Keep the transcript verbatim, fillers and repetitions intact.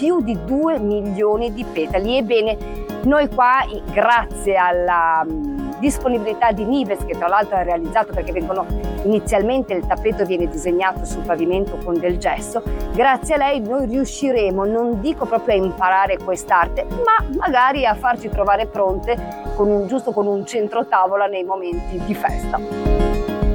più di due milioni di petali. Ebbene, noi qua, grazie alla mh, disponibilità di Nives, che tra l'altro ha realizzato, perché vengono inizialmente il tappeto viene disegnato sul pavimento con del gesso, grazie a lei noi riusciremo, non dico proprio a imparare quest'arte, ma magari a farci trovare pronte con un, giusto con un centro tavola nei momenti di festa.